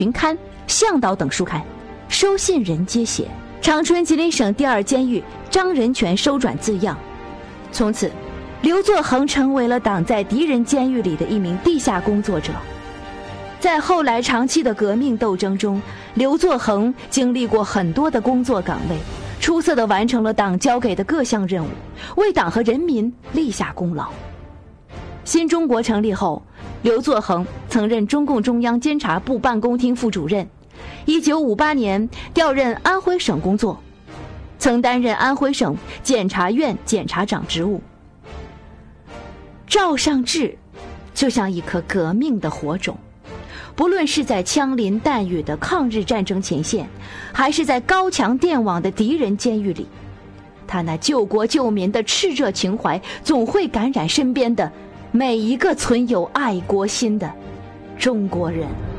云刊、向导等书刊，收信人皆写长春吉林省第二监狱张仁泉收转字样。从此，刘作恒成为了党在敌人监狱里的一名地下工作者。在后来长期的革命斗争中，刘作恒经历过很多的工作岗位，出色地完成了党交给的各项任务，为党和人民立下功劳。新中国成立后，刘作恒曾任中共中央监察部办公厅副主任，1958年调任安徽省工作，曾担任安徽省检察院检察长职务。赵尚志就像一颗革命的火种，不论是在枪林弹雨的抗日战争前线，还是在高墙电网的敌人监狱里，他那救国救民的炽热情怀总会感染身边的每一个存有爱国心的中国人。